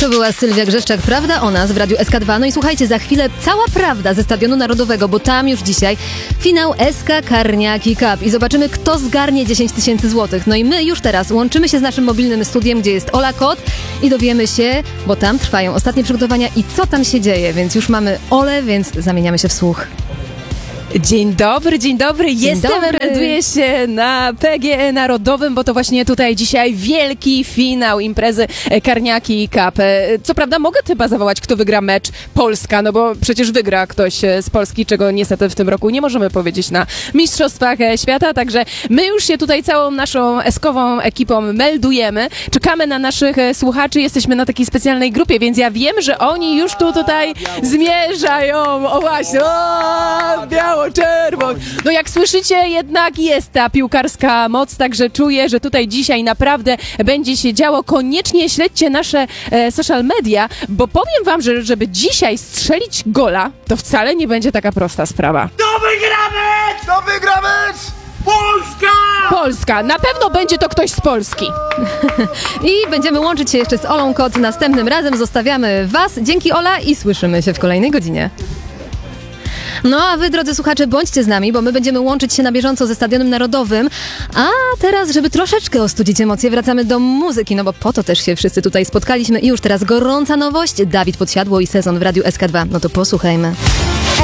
To była Sylwia Grzeszczak, Prawda o nas w Radiu SK2. No i słuchajcie, za chwilę cała prawda ze Stadionu Narodowego, bo tam już dzisiaj finał SK Karniaki Cup i zobaczymy, kto zgarnie 10 000 złotych. No i my już teraz łączymy się z naszym mobilnym studiem, gdzie jest Ola Kot i dowiemy się, bo tam trwają ostatnie przygotowania i co tam się dzieje, więc już mamy Olę, więc zamieniamy się w słuch. Dzień dobry, dzień dobry. Melduję się na PGE Narodowym, bo to właśnie tutaj dzisiaj wielki finał imprezy Karniaki Cup. Co prawda mogę chyba zawołać, kto wygra mecz Polska, no bo przecież wygra ktoś z Polski, czego niestety w tym roku nie możemy powiedzieć na Mistrzostwach Świata, także my już się tutaj całą naszą eskową ekipą meldujemy. Czekamy na naszych słuchaczy, jesteśmy na takiej specjalnej grupie, więc ja wiem, że oni już tutaj zmierzają. O właśnie, biało-czerwoń. No jak słyszycie, jednak jest ta piłkarska moc, także czuję, że tutaj dzisiaj naprawdę będzie się działo. Koniecznie śledźcie nasze social media, bo powiem wam, że żeby dzisiaj strzelić gola, to wcale nie będzie taka prosta sprawa. Kto wygra mecz? Kto wygra mecz? Polska! Polska. Na pewno będzie to ktoś z Polski. I będziemy łączyć się jeszcze z Olą Kot następnym razem. Zostawiamy was. Dzięki, Ola, i słyszymy się w kolejnej godzinie. No a wy, drodzy słuchacze, bądźcie z nami, bo my będziemy łączyć się na bieżąco ze Stadionem Narodowym. A teraz, żeby troszeczkę ostudzić emocje, wracamy do muzyki, no bo po to też się wszyscy tutaj spotkaliśmy. I już teraz gorąca nowość, Dawid Podsiadło i Sezon w Radiu SK2. No to posłuchajmy.